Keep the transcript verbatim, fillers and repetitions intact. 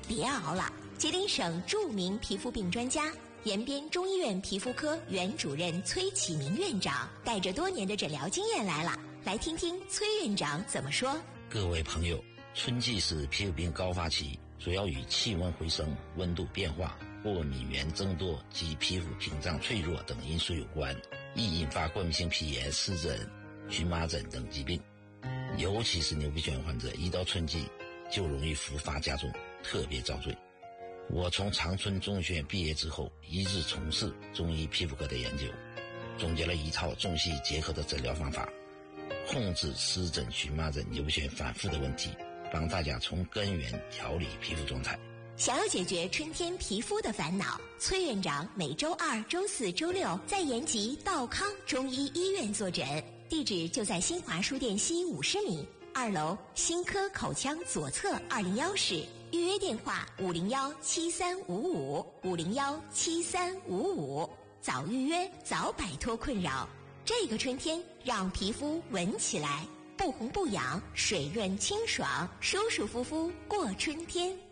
别熬了。吉林省著名皮肤病专家、延边中医院皮肤科原主任崔启明院长带着多年的诊疗经验来了，来听听崔院长怎么说。 各位朋友，春季是皮肤病高发期，主要与气温回升、温度变化、过敏源增多及皮肤屏障脆弱等因素有关，易引发过敏性皮炎、湿疹、荨麻疹等疾病。尤其是牛皮癣患者，一到春季就容易复发加重，特别遭罪。我从长春中医学院毕业之后，一直从事中医皮肤科的研究，总结了一套中西医结合的诊疗方法，控制湿疹、荨麻疹、牛皮癣反复的问题，帮大家从根源调理皮肤状态。 想要解决春天皮肤的烦恼，崔院长每周二、周四、周六在延吉道康中医医院坐诊，地址就在新华书店西五十米二楼新科口腔左侧二零幺室，预约电话五零幺七三五五五零幺七三五五，早预约早摆脱困扰。这个春天让皮肤闻起来不红不痒，水润清爽，舒舒服服过春天。